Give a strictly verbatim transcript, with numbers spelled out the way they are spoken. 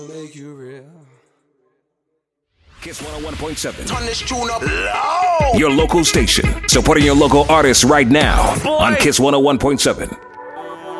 Make you real. Kiss one oh one point seven. Turn this tune up loud. Your local station. Supporting your local artists right now on Kiss one oh one point seven.